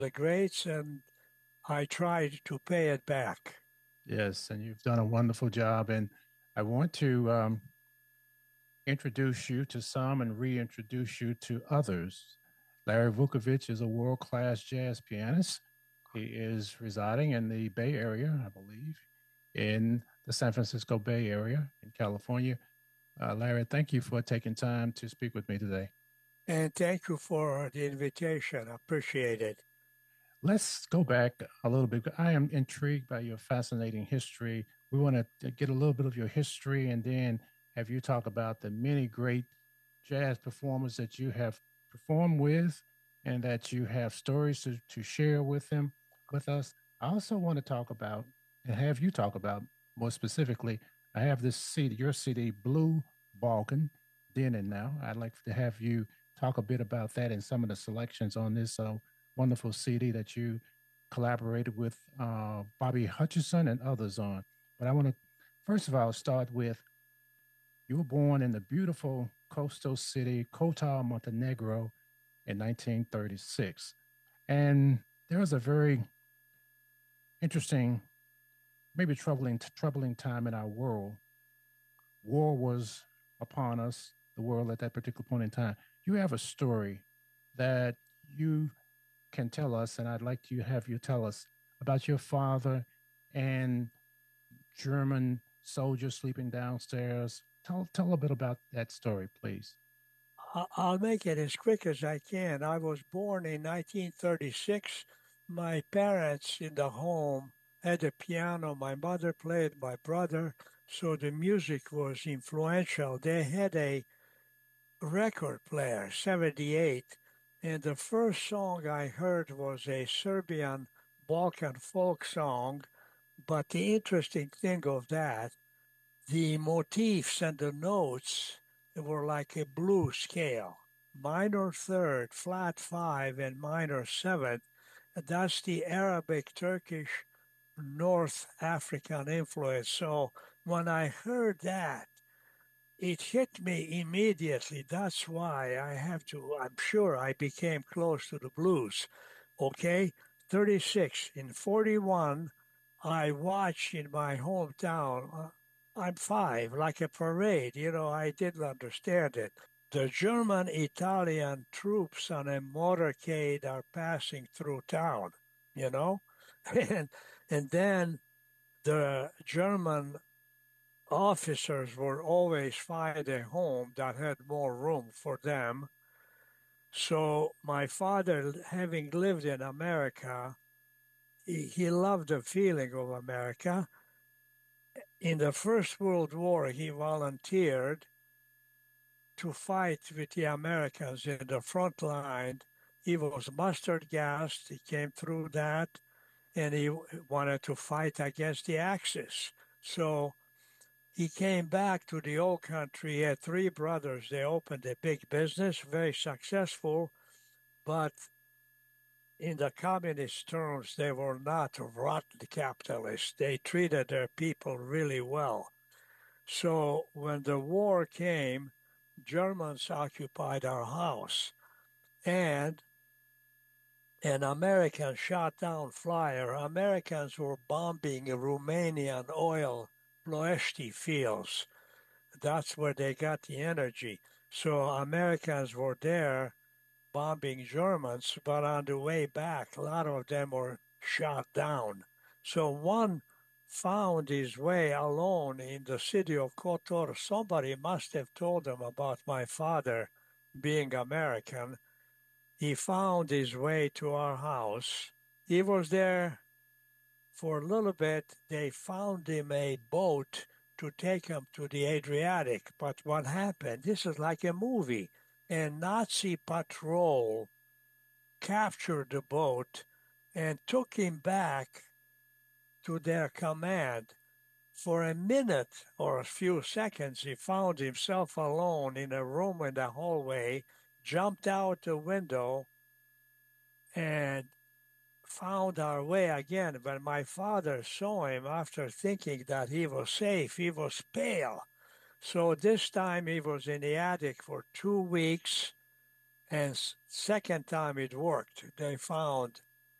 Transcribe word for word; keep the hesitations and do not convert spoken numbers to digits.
the greats, and I tried to pay it back. Yes, and you've done a wonderful job. And I want to um, introduce you to some and reintroduce you to others. Larry Vukovich is a world class jazz pianist. He is residing in the Bay Area, I believe, in the San Francisco Bay Area in California. Uh, Larry, thank you for taking time to speak with me today. And thank you for the invitation. I appreciate it. Let's go back a little bit. I am intrigued by your fascinating history. We want to get a little bit of your history and then have you talk about the many great jazz performers that you have performed with and that you have stories to, to share with them with us. I also want to talk about and have you talk about more specifically. I have this C D, your C D, Blue Balkan, then and now. I'd like to have you talk a bit about that and some of the selections on this. So wonderful C D that you collaborated with uh, Bobby Hutcherson and others on. But I want to, first of all, start with you were born in the beautiful coastal city, Kotar, Montenegro in nineteen thirty-six. And there was a very interesting, maybe troubling, troubling time in our world. War was upon us, the world at that particular point in time. You have a story that you can tell us, and I'd like to have you tell us about your father and German soldiers sleeping downstairs. Tell tell a bit about that story, please. I- I'll make it as quick as I can. I was born in nineteen thirty-six. My parents in the home had a piano. My mother played, my brother, so the music was influential. They had a record player, seventy-eight, and the first song I heard was a Serbian Balkan folk song. But the interesting thing of that, the motifs and the notes were like a blues scale. Minor third, flat five, and minor seventh. That's the Arabic, Turkish, North African influence. So when I heard that, it hit me immediately. That's why I have to, I'm sure I became close to the blues. Okay? thirty-six. In forty-one, I watched in my hometown. uh, I'm five, like a parade. You know, I didn't understand it. The German Italian troops on a motorcade are passing through town, you know? And and then the German officers would always find a home that had more room for them. So my father, having lived in America, he, he loved the feeling of America. In the First World War, he volunteered to fight with the Americans in the front line. He was mustard gassed. He came through that, and he wanted to fight against the Axis. So he came back to the old country. He had three brothers. They opened a big business, very successful, but in the communist terms, they were not rotten capitalists. They treated their people really well. So when the war came, Germans occupied our house, and an American shot down flyer. Americans were bombing Romanian oil Ploiești fields. That's where they got the energy. So Americans were there bombing Germans, but on the way back, a lot of them were shot down. So one found his way alone in the city of Kotor. Somebody must have told him about my father being American. He found his way to our house. He was there for a little bit. They found him a boat to take him to the Adriatic. But what happened? This is like a movie. A Nazi patrol captured the boat and took him back to their command. For a minute or a few seconds, he found himself alone in a room in the hallway, jumped out the window, and found our way again. When my father saw him after thinking that he was safe, he was pale. So this time he was in the attic for two weeks, and second time it worked. They found